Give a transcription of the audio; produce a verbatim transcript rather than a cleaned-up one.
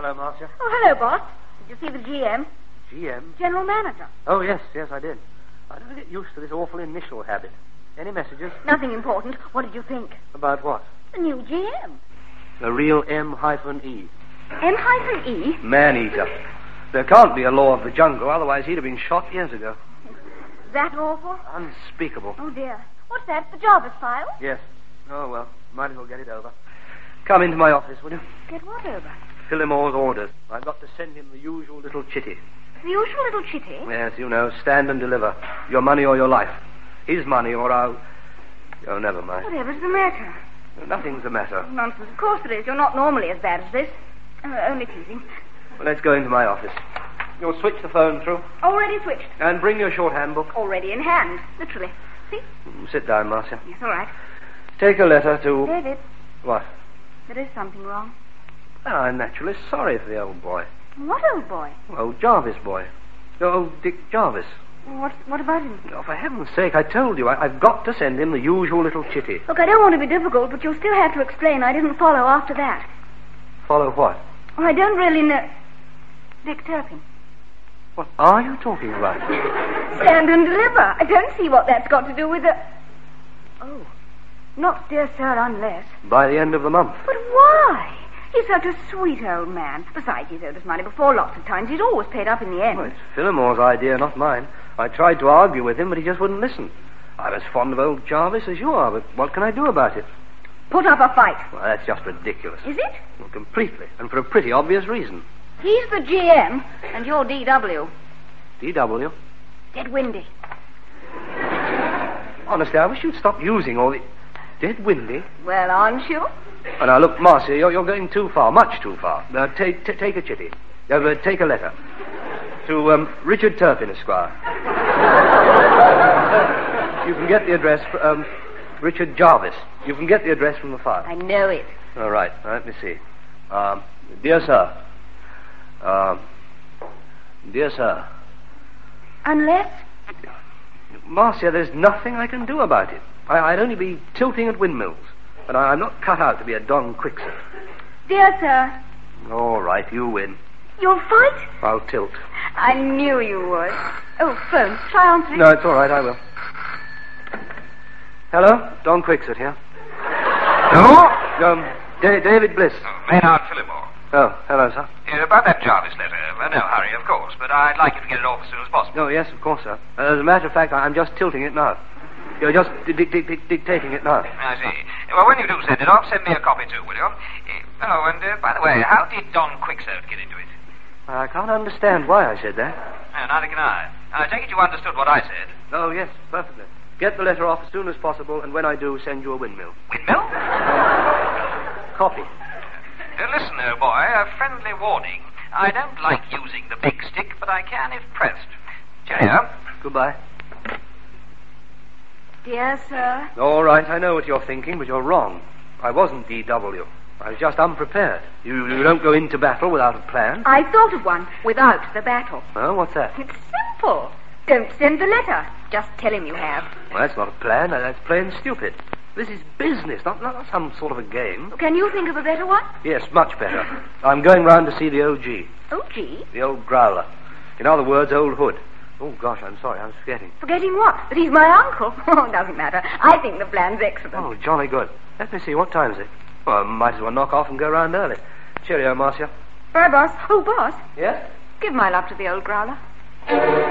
Hello, Marcia. Oh, hello, boss. Did you see the G M? G M? General Manager. Oh, yes, yes, I did. I never get used to this awful initial habit. Any messages? Nothing important. What did you think? About what? The new G M. The real M hyphen E. M hyphen E? Man-eater. There can't be a law of the jungle, otherwise he'd have been shot years ago. That awful? Unspeakable. Oh, dear. What's that? The Jarvis file? Yes. Oh, well, might as well get it over. Come into my office, will you? Get what over? Phillimore's orders. I've got to send him the usual little chitty. The usual little chitty? Yes, you know, stand and deliver. Your money or your life. His money or I'll... Oh, never mind. Whatever's the matter? Nothing's the matter. Nonsense. Of course there is. You're not normally as bad as this. Uh, only teasing. Well, let's go into my office. You'll switch the phone through. Already switched. And bring your shorthand book. Already in hand. Literally. See? Sit down, Marcia. Yes, all right. Take a letter to... David. What? There is something wrong. Well, I'm naturally sorry for the old boy. What old boy? Old Jarvis boy. Old Dick Jarvis. What What about him? Oh, for heaven's sake, I told you, I, I've got to send him the usual little chitty. Look, I don't want to be difficult, but you'll still have to explain. I didn't follow after that. Follow what? Well, I don't really know... Dick Turpin. What are you talking about? Stand and deliver. I don't see what that's got to do with the... Oh. Not, dear sir, unless... By the end of the month. But why? He's such a sweet old man. Besides, he's owed us money before lots of times. He's always paid up in the end. Well, it's Phillimore's idea, not mine. I tried to argue with him, but he just wouldn't listen. I'm as fond of old Jarvis as you are, but what can I do about it? Put up a fight. Well, that's just ridiculous. Is it? Well, completely, and for a pretty obvious reason. He's the G M, and you're D W. D W? Dead windy. Honestly, I wish you'd stop using all the... Dead windy? Well, aren't you? Oh, now, look, Marcia, you're, you're going too far, much too far. Uh, take, t- take a chitty. Uh, uh, take a letter. To um, Richard Turpin, Esquire. You can get the address... Fr- um, Richard Jarvis. You can get the address from the file. I know it. All right. Now, let me see. Um, dear sir. Um, dear sir. Unless? Marcia, there's nothing I can do about it. I, I'd only be tilting at windmills. And I, I'm not cut out to be a Don Quixote. Dear sir. All right, you win. You'll fight? I'll tilt. I knew you would. Oh, phone. Try answering. No, it's all right, I will. Hello? Don Quixote here. No? Um, Da- David Bliss. Oh, Maynard Phillimore. Oh, hello, sir. Uh, about that Jarvis letter. Uh, no hurry, of course, but I'd like you to get it off as soon as possible. Oh, yes, of course, sir. Uh, as a matter of fact, I- I'm just tilting it now. You're just di- di- di- di- dictating it now. I see. Well, when you do send it off, send me a copy too, will you? Uh, oh, and uh, by the way, how did Don Quixote get into it? I can't understand why I said that. Uh, neither can I. I take it you understood what I said. Oh, yes, perfectly. Get the letter off as soon as possible, and when I do, send you a windmill. Windmill? Copy. Uh, listen, old boy, a friendly warning. I don't like using the big stick, but I can if pressed. Cheerio. Goodbye. Dear sir. All right, I know what you're thinking, but you're wrong. I wasn't D W. I was just unprepared. You, you don't go into battle without a plan. I thought of one without the battle. Oh, what's that? It's simple. Don't send the letter. Just tell him you have. Well, that's not a plan. That's plain stupid. This is business, not, not some sort of a game. Can you think of a better one? Yes, much better. I'm going round to see the O G. O G? The old growler. In other words, old Hood. Oh, gosh, I'm sorry, I was forgetting. Forgetting what? That he's my uncle? Oh, doesn't matter. I think the plan's excellent. Oh, jolly good. Let me see, what time is it? Well, I might as well knock off and go round early. Cheerio, Marcia. Bye, boss. Oh, boss. Yes? Give my love to the old growler.